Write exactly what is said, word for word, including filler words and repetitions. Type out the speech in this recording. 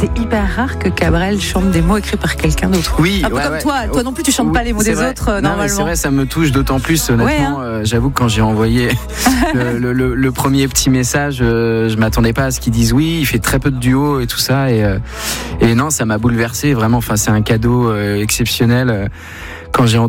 c'est hyper rare que Cabrel chante des mots écrits par quelqu'un d'autre. Oui, un peu ouais, comme ouais. toi. Toi non plus, tu chantes oui, pas les mots des vrai. autres euh, non, normalement. C'est vrai, ça me touche d'autant plus. Honnêtement, ouais, hein. euh, j'avoue que quand j'ai envoyé le, le, le, le premier petit message, euh, je m'attendais pas à ce qu'ils disent oui. Il fait très peu de duos et tout ça, et, euh, et non, ça m'a bouleversé vraiment. Enfin, c'est un cadeau euh, exceptionnel. Quand j'ai entendu